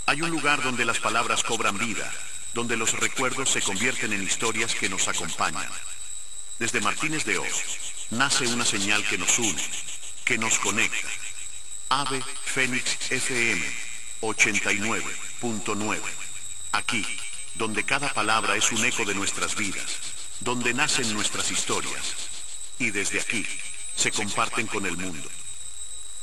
Hay un lugar donde las palabras cobran vida, donde los recuerdos se convierten en historias que nos acompañan. Desde Martínez de Oz, nace una señal que nos une, que nos conecta. Ave Fénix FM 89.9. Aquí, donde cada palabra es un eco de nuestras vidas, donde nacen nuestras historias. Y desde aquí, se comparten con el mundo.